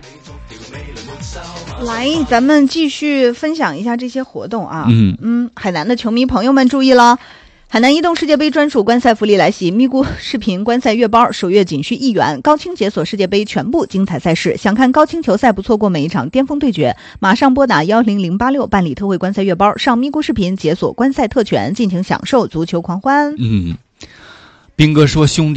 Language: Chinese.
来，咱们继续分享一下这些活动啊。海南的球迷朋友们注意了，海南移动世界杯专属观赛福利来袭，咪咕视频观赛月包首月仅需1元，高清解锁世界杯全部精彩赛事。想看高清球赛，不错过每一场巅峰对决，马上拨打10086办理特惠观赛月包，上咪咕视频解锁观赛特权，尽情享受足球狂欢。 斌哥说兄弟